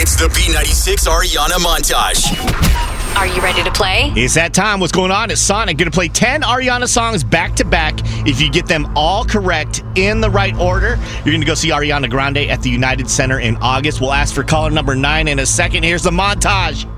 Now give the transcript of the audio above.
It's the B96 Ariana montage. Are you ready to play? It's that time. What's going on? It's Sonic going to play 10 Ariana songs back to back. If you get them all correct in the right order, you're going to go see Ariana Grande at the United Center in August. We'll ask for caller number 9 in a second. Here's the montage.